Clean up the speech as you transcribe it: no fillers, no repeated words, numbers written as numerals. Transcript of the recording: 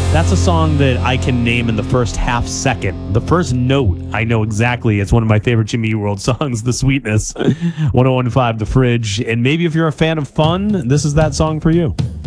That's a song that I can name in the first half second. The first note, I know exactly. It's one of my favorite Jimmy Eat World songs, The Sweetness. 101.5 The Fridge. And maybe if you're a fan of fun, this is that song for you.